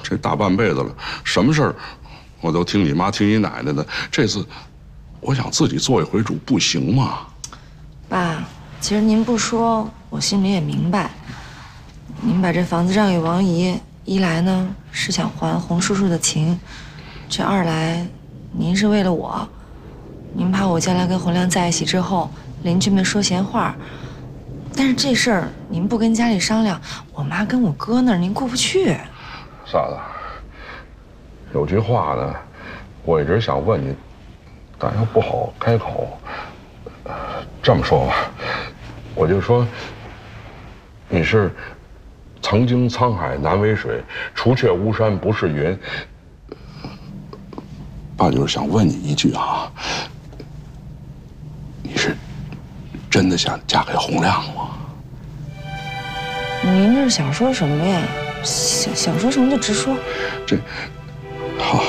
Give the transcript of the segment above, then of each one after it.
这大半辈子了，什么事儿我都听你妈听你奶奶的。这次我想自己做一回主，不行吗？ 爸，其实您不说，我心里也明白。您把这房子让给王姨，一来呢是想还洪叔叔的情，这二来，您是为了我。您怕我将来跟洪亮在一起之后，邻居们说闲话。但是这事儿您不跟家里商量，我妈跟我哥那儿您过不去。 嫂子，有句话呢，我一直想问你，但又不好开口。这么说吧，我就说，你是曾经沧海难为水，除却巫山不是云。爸就是想问你一句啊，你是真的想嫁给洪亮吗？ 您这是想说什么呀？想说什么就直说。 这好，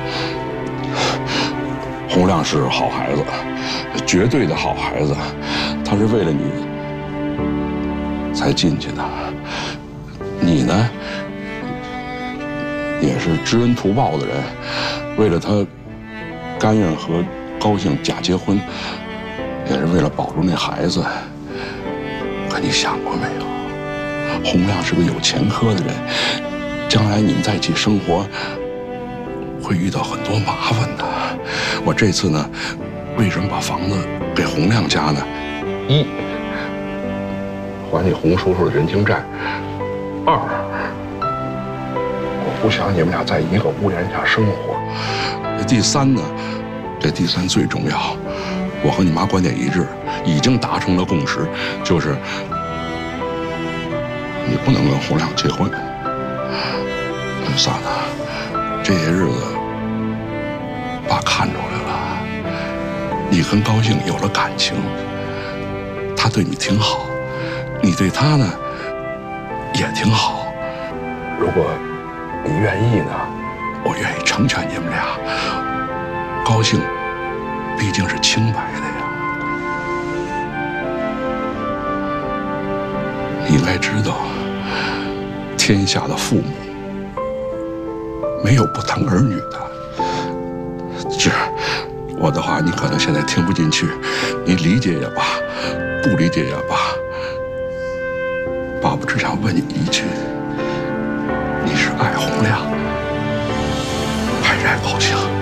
洪亮是好孩子，绝对的好孩子，他是为了你才进去的。你呢，也是知恩图报的人，为了他甘愿和高兴假结婚，也是为了保住那孩子。可你想过没有？洪亮是个有前科的人，将来你们在一起生活会遇到很多麻烦的。我这次呢，为什么把房子给洪亮家呢？一，还你洪叔叔的人情债；二，我不想你们俩在一个屋檐下生活；第三呢，这第三最重要，我和你妈观点一致，已经达成了共识，就是你不能跟洪亮结婚。嫂子，这些日子爸看出来了，你跟高兴有了感情，他对你挺好，你对他呢也挺好。如果你愿意呢，我愿意成全你们俩。高兴毕竟是清白的呀。你应该知道，天下的父母没有不疼儿女的。是，我的话你可能现在听不进去，你理解也罢，不理解也罢，爸爸只想问你一句：你是爱洪亮，还是爱高兴？